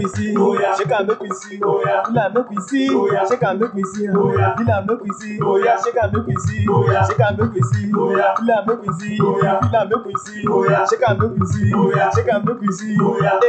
see, shake and make we see, feel and make we see, shake and make we see, feel and make we see, shake and make we see, shake and make we see, feel and make we see, feel and make we see, shake and make we see, shake and make we see.